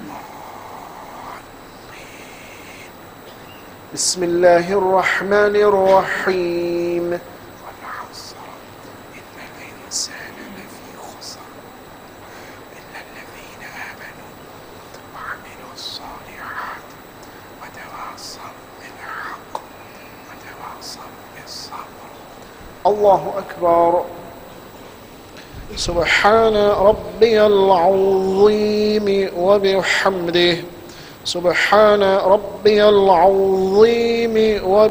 بسم الله الرحمن الرحيم. والعصر إن الإنسان لفي خسر إلا الذين آمنوا وعملوا الصالحات وتواصوا بالحق وتواصوا بالصبر. الله أكبر. سبحان ربي العظيم وبحمده. سبحان ربي العظيم